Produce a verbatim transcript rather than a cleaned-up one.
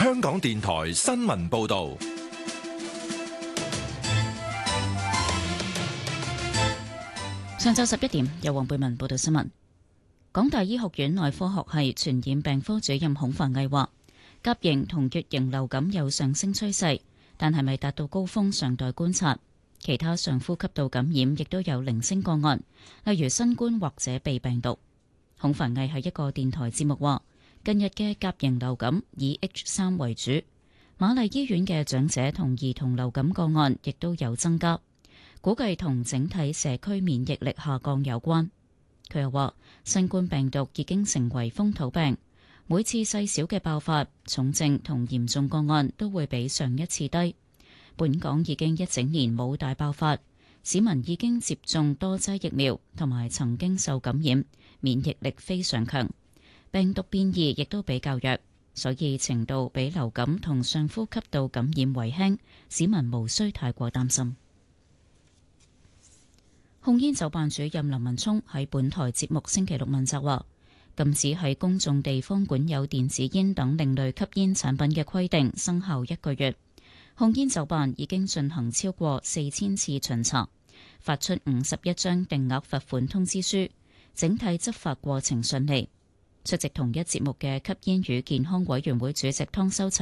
香港電台新聞報道。 上晝十一點，由黃貝文報道新聞。港大醫學院內科學系傳染病科主任孔繁毅話，甲型同乙型流感有上升趨勢，但係咪達到高峰尚待觀察。其他上呼吸道感染亦都有零星個案，例如新冠或者鼻病毒。孔繁毅喺一個電台節目話，近日嘅甲型流感以 H 三為主，瑪麗醫院嘅長者同兒童流感個案亦都有增加，估計同整體社區免疫力下降有關。佢又話，新冠病毒已經成為風土病，每次細小嘅爆發，重症同嚴重個案都會比上一次低。本港已經一整年冇大爆發，市民已經接種多劑疫苗，同埋曾經受感染，免疫力非常強。病毒變異亦都比較弱，所以程度比流感同上呼吸道感染為輕，市民無需太過擔心。控煙酒辦主任林文聰喺本台節目星期六問責話，禁止喺公眾地方管有電子煙等另類吸煙產品嘅規定生效一個月。控煙酒辦已經進行超過四千次巡查，發出五十一張定額罰款通知書，整體執法過程順利。出席同一節目嘅吸煙與健康委員會主席湯修齊